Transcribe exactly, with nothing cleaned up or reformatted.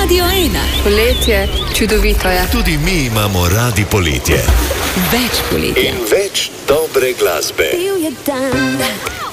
Radio ena. Poletje, čudovito je. Tudi mi imamo radi poletje. Več poletja. In več dobre glasbe. Bil je dan,